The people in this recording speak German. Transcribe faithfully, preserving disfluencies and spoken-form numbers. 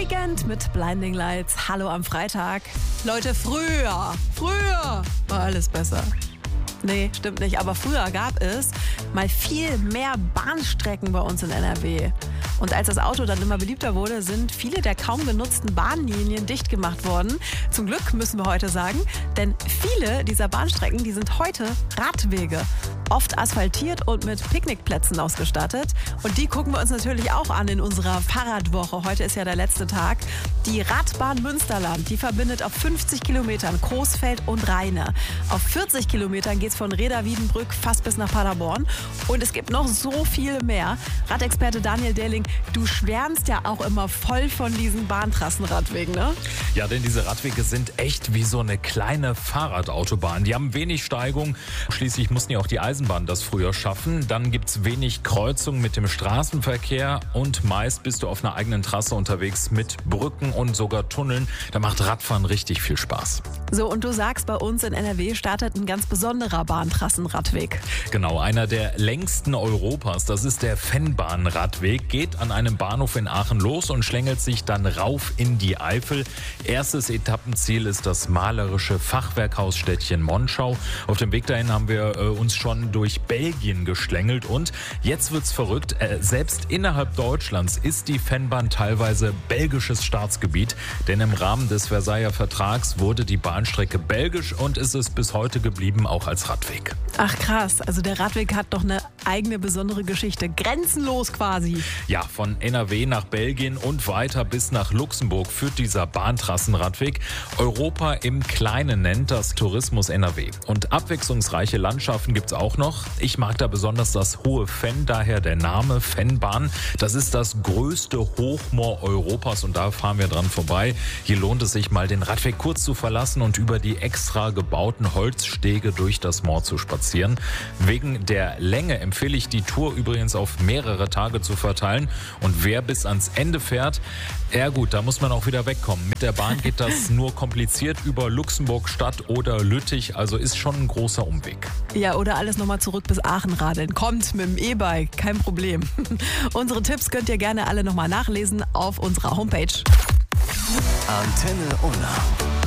Weekend mit Blinding Lights. Hallo am Freitag. Leute, früher, früher war alles besser. Nee, stimmt nicht. Aber früher gab es mal viel mehr Bahnstrecken bei uns in N R W. Und als das Auto dann immer beliebter wurde, sind viele der kaum genutzten Bahnlinien dicht gemacht worden. Zum Glück müssen wir heute sagen, denn viele dieser Bahnstrecken, die sind heute Radwege. Oft asphaltiert und mit Picknickplätzen ausgestattet. Und die gucken wir uns natürlich auch an in unserer Fahrradwoche. Heute ist ja der letzte Tag. Die Radbahn Münsterland, die verbindet auf fünfzig Kilometern Coesfeld und Rheine. Auf vierzig Kilometern geht es von Reda-Wiedenbrück fast bis nach Paderborn. Und es gibt noch so viel mehr. Radexperte Daniel Dehling, du schwärmst ja auch immer voll von diesen Bahntrassenradwegen, ne? Ja, denn diese Radwege sind echt wie so eine kleine Fahrradautobahn. Die haben wenig Steigung. Schließlich mussten ja auch die Eisenbahnen das früher schaffen. Dann gibt es wenig Kreuzung mit dem Straßenverkehr und meist bist du auf einer eigenen Trasse unterwegs mit Brücken und sogar Tunneln. Da macht Radfahren richtig viel Spaß. So, und du sagst, bei uns in N R W startet ein ganz besonderer Bahntrassenradweg. Genau, einer der längsten Europas. Das ist der Vennbahnradweg. Geht an einem Bahnhof in Aachen los und schlängelt sich dann rauf in die Eifel. Erstes Etappenziel ist das malerische Fachwerkhausstädtchen Monschau. Auf dem Weg dahin haben wir äh, uns schon durch Belgien geschlängelt und jetzt wird's verrückt. Äh, selbst innerhalb Deutschlands ist die Vennbahn teilweise belgisches Staatsgebiet, denn im Rahmen des Versailler Vertrags wurde die Bahnstrecke belgisch und ist es bis heute geblieben, auch als Radweg. Ach krass, also der Radweg hat doch eine eigene besondere Geschichte. Grenzenlos quasi. Ja, von N R W nach Belgien und weiter bis nach Luxemburg führt dieser Bahntrassenradweg. Europa im Kleinen nennt das Tourismus N R W. Und abwechslungsreiche Landschaften gibt's auch noch. Ich mag da besonders das Hohe Venn, daher der Name Vennbahn. Das ist das größte Hochmoor Europas und da fahren wir dran vorbei. Hier lohnt es sich mal, den Radweg kurz zu verlassen und über die extra gebauten Holzstege durch das Moor zu spazieren. Wegen der Länge empfehle ich die Tour übrigens auf mehrere Tage zu verteilen. Und wer bis ans Ende fährt, ja gut, da muss man auch wieder wegkommen. Mit der Bahn geht das nur kompliziert über Luxemburg Stadt oder Lüttich, also ist schon ein großer Umweg. Ja, oder alles nochmal zurück bis Aachen radeln. Kommt mit dem E-Bike, kein Problem. Unsere Tipps könnt ihr gerne alle nochmal nachlesen auf unserer Homepage. Antenne Unna.